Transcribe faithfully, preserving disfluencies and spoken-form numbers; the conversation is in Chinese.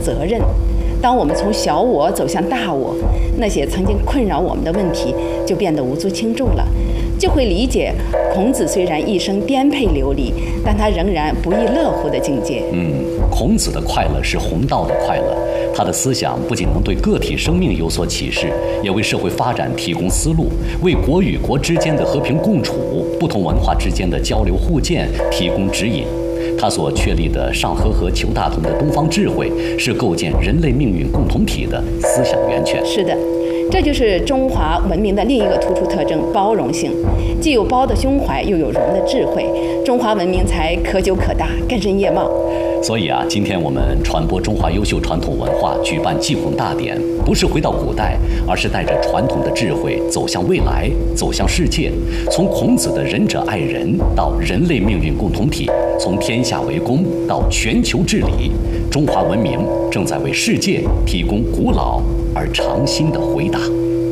责任。当我们从小我走向大我，那些曾经困扰我们的问题就变得无足轻重了，就会理解孔子虽然一生颠沛流离，但他仍然不亦乐乎的境界。 嗯，孔子的快乐是弘道的快乐，他的思想不仅能对个体生命有所启示，也为社会发展提供思路，为国与国之间的和平共处、不同文化之间的交流互鉴提供指引。他所确立的上合和求大同的东方智慧，是构建人类命运共同体的思想源泉。 是的，这就是中华文明的另一个突出特征——包容性。既有包的胸怀，又有容的智慧，中华文明才可久可大，根深叶茂。 所以啊，今天我们传播中华优秀传统文化，举办祭孔大典，不是回到古代，而是带着传统的智慧走向未来，走向世界。从孔子的仁者爱人到人类命运共同体，从天下为公到全球治理，中华文明正在为世界提供古老而长新的回答。